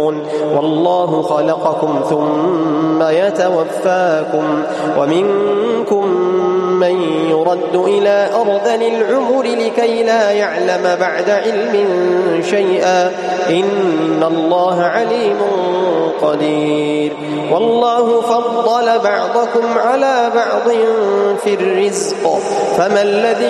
والله خلقكم ثم يتوفاكم ومنكم من يرد إلى أرذل العمر لكي لا يعلم بعد علم شيئا إن الله عليم قدير والله فضل بعضكم على بعض في الرزق فما الذي